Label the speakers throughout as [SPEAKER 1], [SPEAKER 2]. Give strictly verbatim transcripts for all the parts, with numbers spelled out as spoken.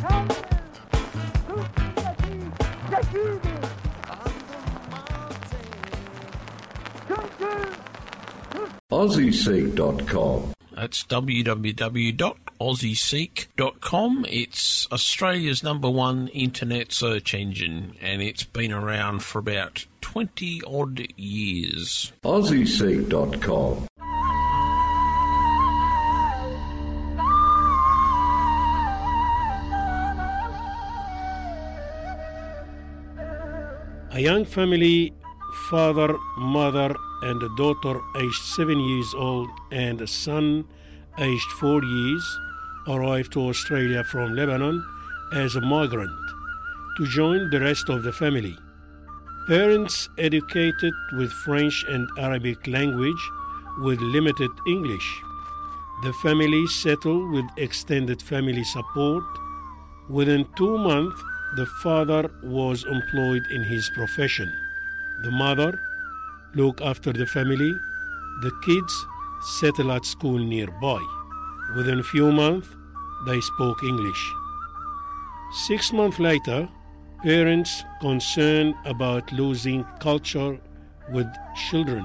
[SPEAKER 1] Aussie Seek dot com.
[SPEAKER 2] That's w w w dot aussie seek dot com. It's Australia's number one internet search engine, and it's been around for about twenty odd years.
[SPEAKER 1] Aussie Seek dot com.
[SPEAKER 3] A young family, father, mother, and a daughter aged seven years old and a son aged four years arrived to Australia from Lebanon as a migrant to join the rest of the family. Parents educated with French and Arabic language with limited English. The family settled with extended family support. Within two months, the father was employed in his profession. The mother looked after the family. The kids settled at school nearby. Within a few months, they spoke English. Six months later, parents concerned about losing culture with children,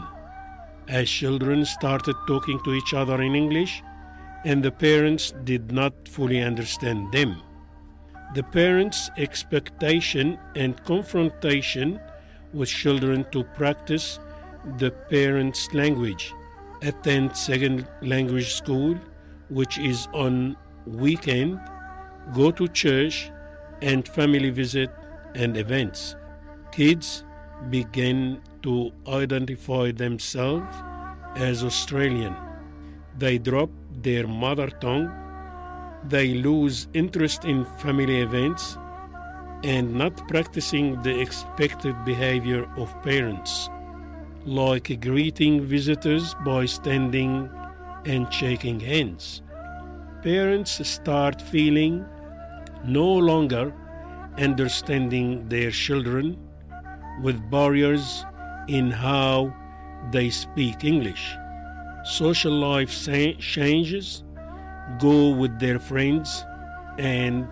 [SPEAKER 3] as children started talking to each other in English and the parents did not fully understand them. The parents' expectation and confrontation with children to practice the parents' language, attend second language school, which is on weekend, go to church and family visit and events. Kids begin to identify themselves as Australian. They drop their mother tongue. They lose interest in family events and not practicing the expected behavior of parents, like greeting visitors by standing and shaking hands. Parents start feeling no longer understanding their children, with barriers in how they speak English. Social life changes, go with their friends, and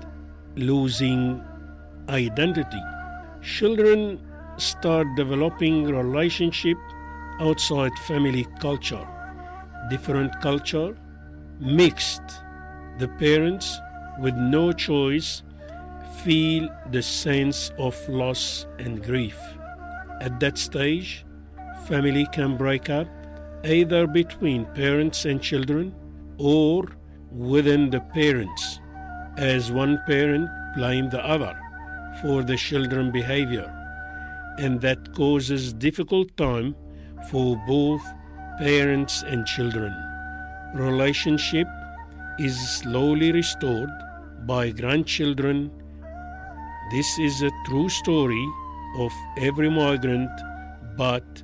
[SPEAKER 3] losing identity. Children start developing relationship outside family culture. Different culture, mixed. The parents, with no choice, feel the sense of loss and grief. At that stage, family can break up either between parents and children or within the parents, as one parent blames the other for the children's behavior, and that causes difficult time for both parents and children. Relationship is slowly restored by grandchildren. This is a true story of every migrant, but